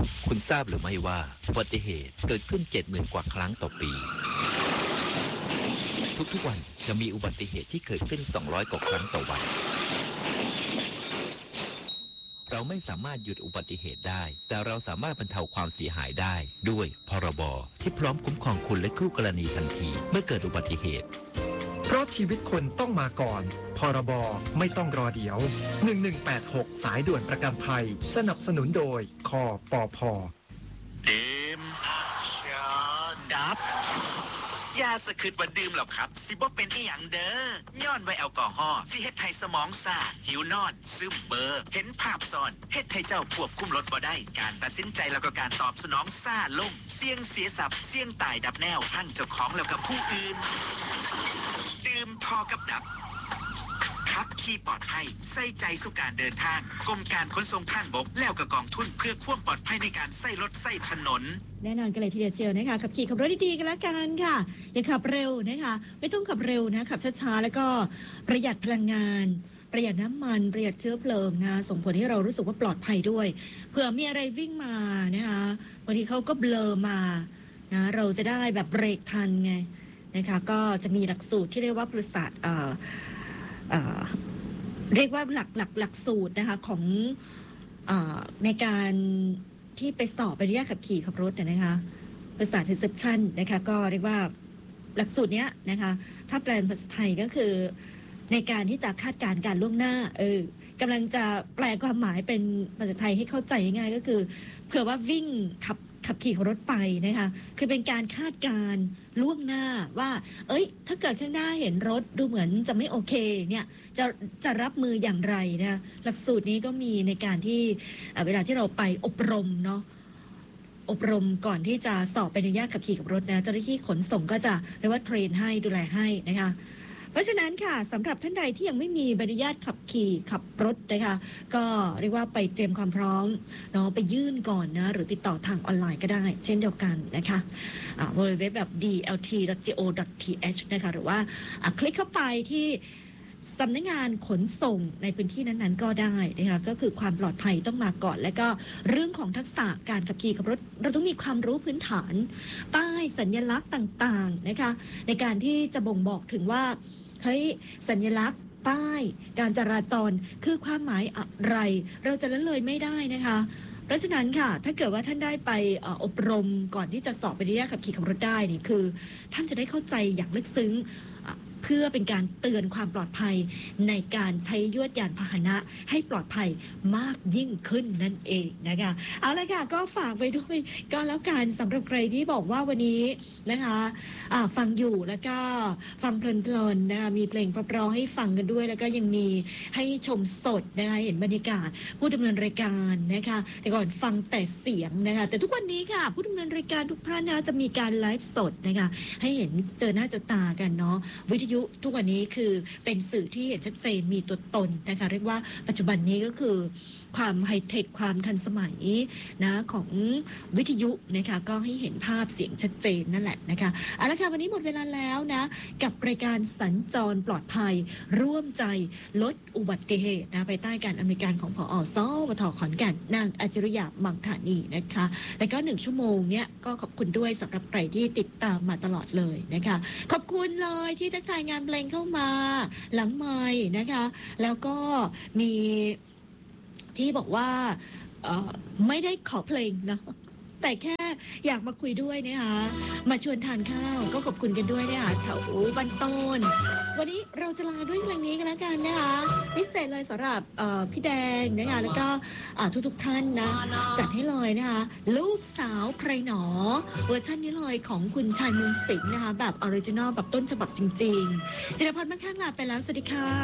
คุณทราบหรือไม่ว่าอุบัติเหตุเกิดขึ้น 70,000 กว่าครั้งต่อปีทุกๆวันจะมีอุบัติเหตุที่เกิดขึ้น200 กว่าครั้งต่อวันเราไม่สามารถหยุดอุบัติเหตุได้แต่เราสามารถบรรเทาความเสียหายได้ด้วยพรบที่พร้อมคุ้มครองคุณและคู่กรณีทันทีเมื่อเกิดอุบัติเหตุเพราะชีวิตคนต้องมาก่อนพรบไม่ต้องรอเดี๋ยว1186สายด่วนประกันภัยสนับสนุนโดยคปพ. ดื่มดับยาสะคืดว่าดื่มหรอกครับสิบ่เป็นอีหยังเด้อย้อนไว้แอลกอฮอล์สิเฮ็ดให้สมองซ่าหิวนอนซึมเบอร์เห็นภาพซ้อนเฮ็ดให้เจ้าควบคุมรถบ่ได้การตัดสินใจแล้วก็การตอบสนองซ่าลงเสี่ยงเสียทรัพย์เสี่ยงตายดับแนวทั้งเจ้าของแล้วกับผู้อื่นดื่มพอกับดับขับขี่ปลอดภัยใส่ใจสู่การเดินทางกรมการขนส่งทางบกแล้วก็กองทุนเพื่อความปลอดภัยในการใช้รถใช้ถนนแน่นอนกันเลยทีเดียวเชียวนะคะขับขี่ขับรถดีๆกันละกันค่ะอย่าขับเร็วนะคะไม่ต้องขับเร็วนะขับช้าๆแล้วก็ประหยัดพลังงานประหยัดน้ำมันประหยัดเชื้อเพลิงนะส่งผลให้เรารู้สึกว่าปลอดภัยด้วยเผื่อมีอะไรวิ่งมานะคะบางทีเขาก็เบลอมานะเราจะได้แบบเบรกทันไงนะคะก็จะมีหลักสูตรที่เรียกว่าบริษัทเรียกว่าหลักสูตรนะคะของในการที่ไปสอบใบอนุญาตขับขี่ขับรถนะคะภาษา Reception นะคะก็เรียกว่าหลักสูตรเนี้ยนะคะถ้าแปลเป็นภาษาไทยก็คือในการที่จะคาดการณ์การล่วงหน้ากำลังจะแปลความหมายเป็นภาษาไทยให้เข้าใจง่ายก็คือเผื่อว่าวิ่งขับขี่รถไปนะคะคือเป็นการคาดการณ์ล่วงหน้าว่าถ้าเกิดข้างหน้าเห็นรถดูเหมือนจะไม่โอเคเนี่ยจะรับมืออย่างไรนะหลักสูตรนี้ก็มีในการที่เวลาที่เราไปอบรมเนาะอบรมก่อนที่จะสอบใบอนุญาตขับขี่กับรถนะเจ้าหน้าที่ขนส่งก็จะเรียกว่าเทรนให้ดูแลให้นะคะเพราะฉะนั้นค่ะสำหรับท่านใดที่ยังไม่มีใบอนุญาตขับขี่ขับรถนะคะก็เรียกว่าไปเตรียมความพร้อมเนาะไปยื่นก่อนนะหรือติดต่อทางออนไลน์ก็ได้เช่นเดียวกันนะคะwww แบบ dlt.go.th นะคะหรือว่าคลิกเข้าไปที่สำนักงานขนส่งในพื้นที่นั้นๆก็ได้นะคะก็คือความปลอดภัยต้องมาก่อนและก็เรื่องของทักษะการขับขี่ขับรถเราต้องมีความรู้พื้นฐานป้ายสัญลักษณ์ต่างๆนะคะในการที่จะบ่งบอกถึงว่าเฮ้ยสัญลักษณ์ป้ายการจราจรคือความหมายอะไรเราจะละเลยไม่ได้นะคะเพราะฉะนั้นค่ะถ้าเกิดว่าท่านได้ไปอบรมก่อนที่จะสอบใบอนุญาตขับขี่ขับรถได้นี่คือท่านจะได้เข้าใจอย่างลึกซึ้งเพื่อเป็นการเตือนความปลอดภัยในการใช้ยวดยานพาหนะให้ปลอดภัยมากยิ่งขึ้นนั่นเองนะคะเอาละค่ะก็ฝากไว้ด้วยก็แล้วกันสำหรับใครที่บอกว่าวันนี้นะคะฟังอยู่แล้วก็ฟังเพลินๆนะคะมีเพลงเพราะๆให้ฟังกันด้วยแล้วก็ยังมีให้ชมสดนะคะเห็นบรรยากาศผู้ดำเนินรายการนะคะแต่ก่อนฟังแต่เสียงนะคะแต่ทุกวันนี้ค่ะผู้ดำเนินรายการทุกท่านนะจะมีการไลฟ์สดนะคะให้เห็นเจอหน้าเจอตากันเนาะวิทยุทุกวันนี้คือเป็นสื่อที่เห็นชัดเจนมีตัวตนนะคะเรียกว่าปัจจุบันนี้ก็คือความไฮเทคความทันสมัยนะของวิทยุนะคะก็ให้เห็นภาพเสียงชัดเจนนั่นแหละนะคะเอาละค่ะวันนี้หมดเวลาแล้วนะกับรายการสัญจรปลอดภัยร่วมใจลดอุบัติเหตุนะภายใต้การอำนวยการของผอ.สวท.ขอนแก่นนางอัจฉริยะ มังธานีนะคะและก็1 ชั่วโมงเนี่ยก็ขอบคุณด้วยสำหรับใครที่ติดตามมาตลอดเลยนะคะขอบคุณเลยที่ทักทายงานเพลงเข้ามาหลังไมค์นะคะแล้วก็มีที่บอกว่าไม่ได้ขอเพลงเนาะแต่แค่อยากมาคุยด้วยนะคะมาชวนทานข้าวก็ขอบคุณกันด้วยนะคะแถวบันต้นวันนี้เราจะลาด้วยเพลงนี้กันแล้วกันนะคะพิเศษเลยสำหรับพี่แดงนะคะแล้วก็ทุกท่านนะจัดให้เลยนะคะลูกสาวใครหนอเวอร์ชันนี้เลยของคุณชายเมืองสิงห์นะคะแบบออริจินอลแบบต้นฉบับจริงๆจิรพร มั่งคั่งลาไปแล้วสวัสดีค่ะ